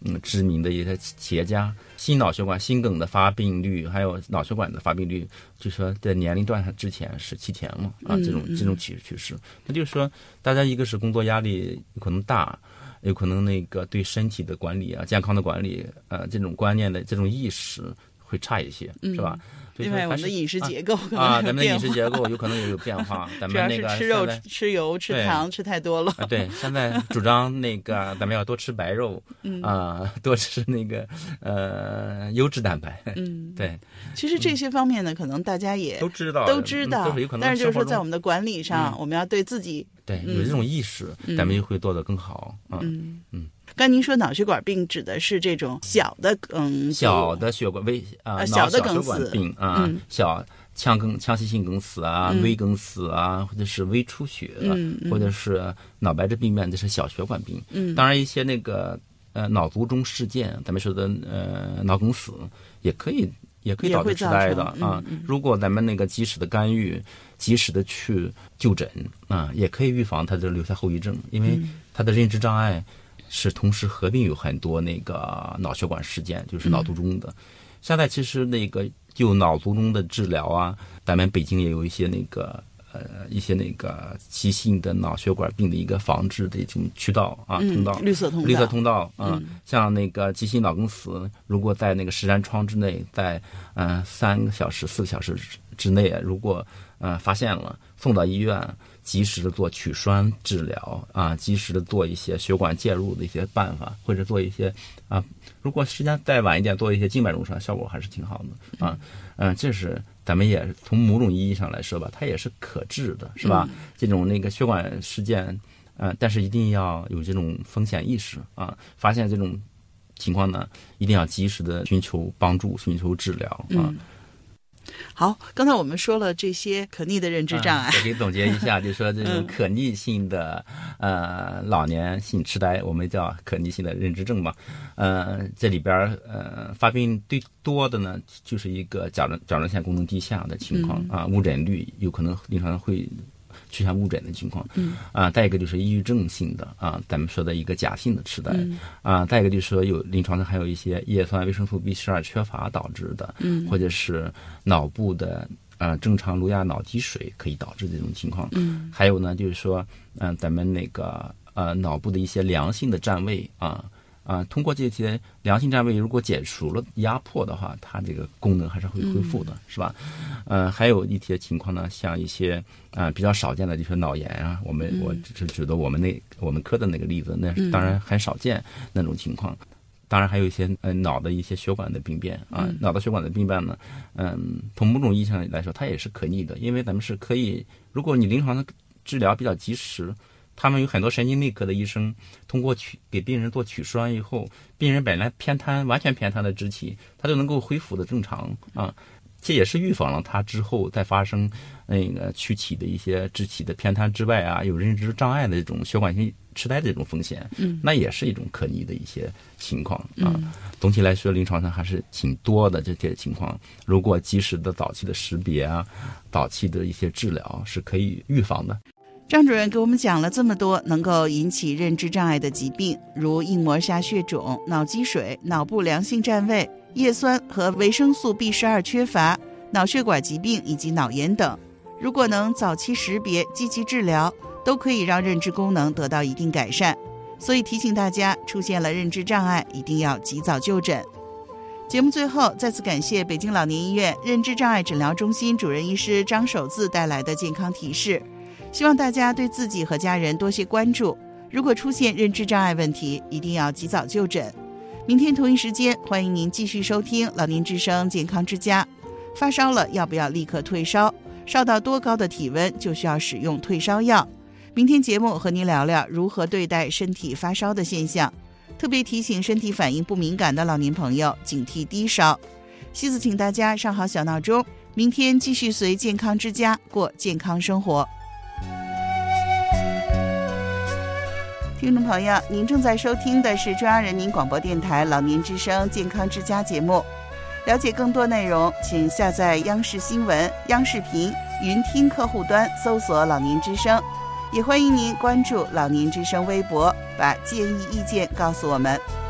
知名的一些企业家，心脑血管心梗的发病率还有脑血管的发病率，就说在年龄段之前是提前了啊，这种趋势。那就是说，大家一个是工作压力有可能大，有可能那个对身体的管理啊、健康的管理这种观念的这种意识会差一些，是吧？ 另外，我们的饮食结构咱们的饮食结构有可能也有变化。咱们那个主要是吃肉、吃油、吃糖吃太多了。 对，现在主张那个咱们要多吃白肉，多吃那个优质蛋白。对。 其实这些方面呢，可能大家也都知道， 但是就是说，在我们的管理上，我们要对自己有这种意识，咱们就会做得更好。 刚您说脑血管病指的是这种小的小的血管小的梗死病小腔隙性梗死微梗死或者是微出血或者是脑白质病变，这是小血管病。当然一些那个脑卒中事件，咱们说的脑梗死也可以导致痴呆的如果咱们那个及时的干预，及时的去就诊也可以预防它的留下后遗症，因为它的认知障碍是同时合并有很多那个脑血管事件，就是脑卒中的。现在其实那个就脑卒中的治疗咱们北京也有一些那个急性的脑血管病的一个防治的一种渠道通道， 绿色通道像那个急性脑梗死，如果在那个时间窗之内，在3个小时、4个小时之内，如果发现了，送到医院，及时的做取栓治疗及时的做一些血管介入的一些办法，或者做一些如果时间再晚一点，做一些静脉溶栓，效果还是挺好的这是咱们也从某种意义上来说吧，它也是可治的，是吧？这种那个血管事件但是一定要有这种风险意识发现这种情况呢，一定要及时的寻求帮助，寻求治疗好，刚才我们说了这些可逆的认知障碍， 我给总结一下，就是说这种可逆性的老年性痴呆，我们叫可逆性的认知症嘛。这里边发病最多的呢，就是一个甲状腺功能低下的情况误诊率有可能临床会出现误诊的情况再一个就是抑郁症性的咱们说的一个假性的痴呆再一个就是说有临床上还有一些叶酸维生素 B12 缺乏导致的或者是脑部的正常颅压脑积水可以导致这种情况还有呢就是说咱们那个脑部的一些良性的占位通过这些良性占位，如果解除了压迫的话，它这个功能还是会恢复的，是吧？还有一些情况呢，像一些比较少见的，就是脑炎我只是举的我们科的那个例子，那当然很少见那种情况。当然还有一些脑的一些血管的病变脑的血管的病变呢，从某种意义上来说，它也是可逆的，因为咱们是可以，如果你临床的治疗比较及时。他们有很多神经内科的医生，通过给病人做取栓以后，病人本来完全偏瘫的肢体，他就能够恢复的正常这也是预防了他之后再发生那个躯体的一些肢体的偏瘫之外有认知障碍的这种血管性痴呆的这种风险那也是一种可逆的一些情况总体来说，临床上还是挺多的这些情况，如果及时的早期的识别早期的一些治疗是可以预防的。 张主任给我们讲了这么多能够引起认知障碍的疾病，如硬膜下血肿、脑积水、脑部良性占位、叶酸和维生素 B12 缺乏、脑血管疾病以及脑炎等。如果能早期识别、积极治疗，都可以让认知功能得到一定改善。所以提醒大家，出现了认知障碍，一定要及早就诊。节目最后再次感谢北京老年医院认知障碍诊疗中心主任医师张守字带来的健康提示。希望大家对自己和家人多些关注，如果出现认知障碍问题，一定要及早就诊。明天同一时间，欢迎您继续收听老年之声健康之家。发烧了要不要立刻退烧？烧到多高的体温就需要使用退烧药？明天节目和您聊聊如何对待身体发烧的现象，特别提醒身体反应不敏感的老年朋友警惕低烧。西子请大家上好小闹钟，明天继续随健康之家过健康生活。听众朋友，您正在收听的是中央人民广播电台老年之声健康之家节目。了解更多内容，请下载央视新闻、央视频云听客户端，搜索老年之声。也欢迎您关注老年之声微博，把建议意见告诉我们。